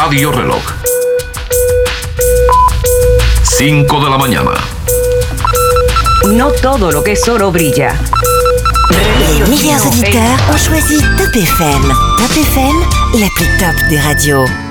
Radio Reloj. 5 de la mañana. No todo lo que es oro brilla. Les meilleurs auditeurs ont choisi Top FM. Top FM, la plus top des radios.